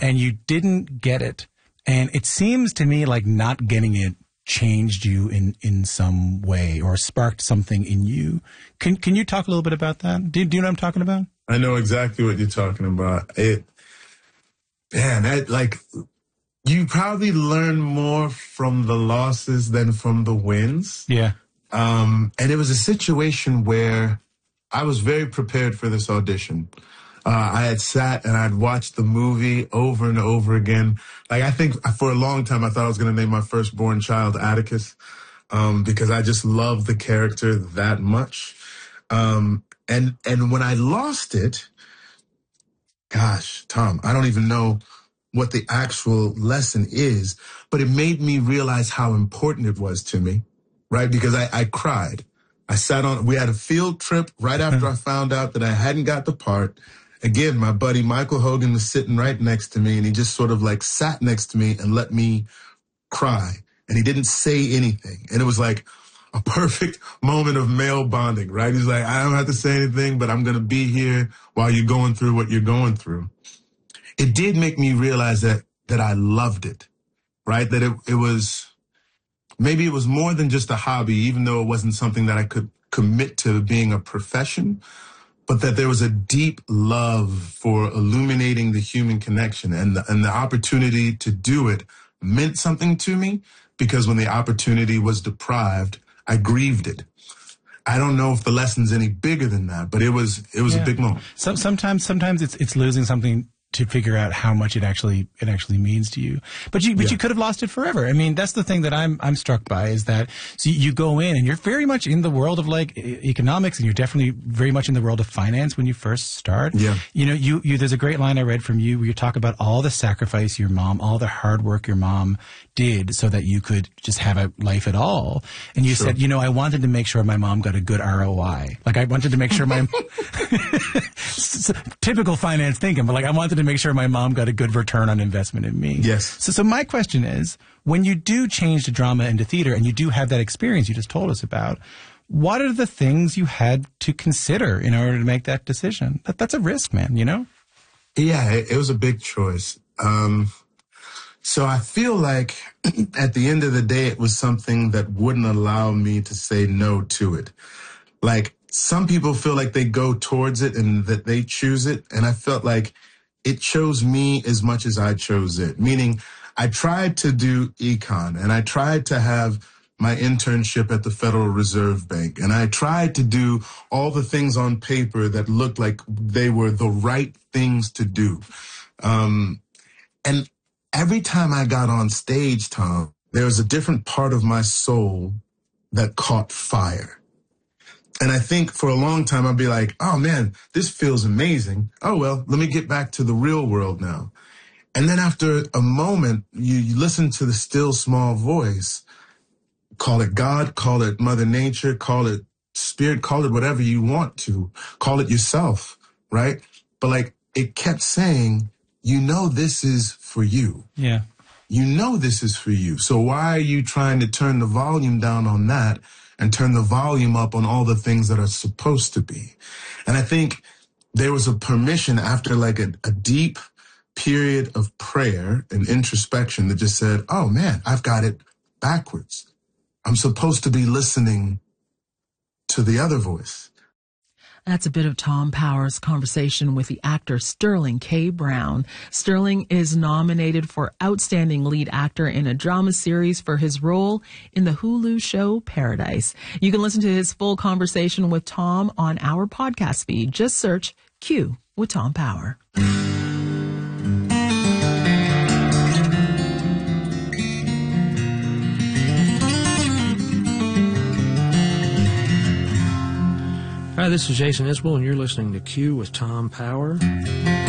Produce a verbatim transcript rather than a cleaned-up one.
and you didn't get it. And it seems to me like not getting it changed you in, in some way or sparked something in you. Can can you talk a little bit about that? Do, do you know what I'm talking about? I know exactly what you're talking about. It, man, that, like, you probably learn more from the losses than from the wins. Yeah. Um, and it was a situation where I was very prepared for this audition. Uh, I had sat and I'd watched the movie over and over again. Like, I think for a long time, I thought I was going to name my firstborn child Atticus, um, because I just loved the character that much. Um, and, and when I lost it, gosh, Tom, I don't even know what the actual lesson is, but it made me realize how important it was to me, right? Because I, I cried. I sat on, we had a field trip right after I found out that I hadn't got the part. Again, my buddy Michael Hogan was sitting right next to me, and he just sort of like sat next to me and let me cry. And he didn't say anything. And it was like a perfect moment of male bonding, right? He's like, I don't have to say anything, but I'm going to be here while you're going through what you're going through. It did make me realize that that I loved it, right? That it, it was, maybe it was more than just a hobby, even though it wasn't something that I could commit to being a profession. But that there was a deep love for illuminating the human connection, and the, and the opportunity to do it meant something to me, because when the opportunity was deprived, I grieved it. I don't know if the lesson's any bigger than that, but it was it was yeah. a big moment. So, sometimes sometimes it's it's losing something to figure out how much it actually it actually means to you. But you but yeah. you could have lost it forever. I mean, that's the thing that I'm I'm struck by, is that so you go in and you're very much in the world of like economics, and you're definitely very much in the world of finance when you first start. Yeah. You know, you you there's a great line I read from you where you talk about all the sacrifice your mom, all the hard work your mom did so that you could just have a life at all. And you sure. said, you know, I wanted to make sure my mom got a good R O I. Like, I wanted to make sure my typical finance thinking, but like I wanted to make sure my mom got a good return on investment in me. Yes. So, so my question is, when you do change the drama into theater and you do have that experience you just told us about, what are the things you had to consider in order to make that decision? That, that's a risk, man, you know? Yeah, it, it was a big choice. Um, so I feel like at the end of the day, it was something that wouldn't allow me to say no to it. Like, some people feel like they go towards it and that they choose it. And I felt like it chose me as much as I chose it. Meaning, I tried to do econ, and I tried to have my internship at the Federal Reserve Bank, and I tried to do all the things on paper that looked like they were the right things to do. Um, and every time I got on stage, Tom, there was a different part of my soul that caught fire. And I think for a long time, I'd be like, oh, man, this feels amazing. Oh, well, let me get back to the real world now. And then after a moment, you, you listen to the still small voice, call it God, call it Mother Nature, call it Spirit, call it whatever you want to, call it yourself, right? But like, it kept saying, you know, this is for you. Yeah. You know, this is for you. So why are you trying to turn the volume down on that and turn the volume up on all the things that are supposed to be? And I think there was a permission after like a, a deep period of prayer and introspection that just said, oh man, I've got it backwards. I'm supposed to be listening to the other voice. That's a bit of Tom Power's conversation with the actor Sterling K. Brown. Sterling is nominated for Outstanding Lead Actor in a Drama Series for his role in the Hulu show Paradise. You can listen to his full conversation with Tom on our podcast feed. Just search Q with Tom Power. Hi, this is Jason Isbell, and you're listening to Q with Tom Power.